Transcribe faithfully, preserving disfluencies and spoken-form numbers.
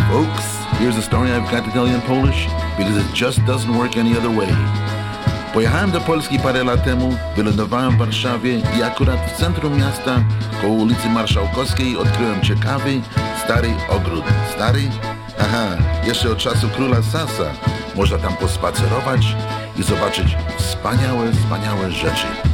Folks, here's a story I've got to tell you in Polish because it just doesn't work any other way. Pojechałem do Polski parę lat temu, wylądowałem w Warszawie i akurat w centrum miasta, koło ulicy Marszałkowskiej, odkryłem ciekawy, stary ogród. Stary? Aha, jeszcze od czasu króla Sasa. Można tam pospacerować i zobaczyć wspaniałe, wspaniałe rzeczy.